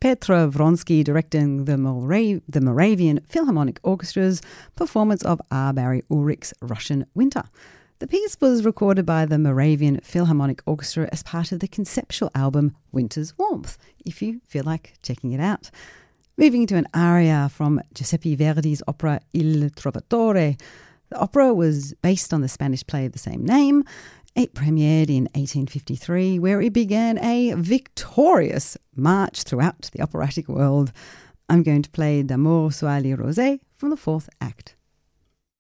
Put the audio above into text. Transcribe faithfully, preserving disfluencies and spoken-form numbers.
Petra Vronsky directing the, Morav- the Moravian Philharmonic Orchestra's performance of R. Barry Ulrich's Russian Winter. The piece was recorded by the Moravian Philharmonic Orchestra as part of the conceptual album Winter's Warmth, if you feel like checking it out. Moving to an aria from Giuseppe Verdi's opera Il Trovatore. The opera was based on the Spanish play of the same name. It premiered in eighteen fifty-three, where it began a victorious march throughout the operatic world. I'm going to play D'amour soit les rosés from the fourth act.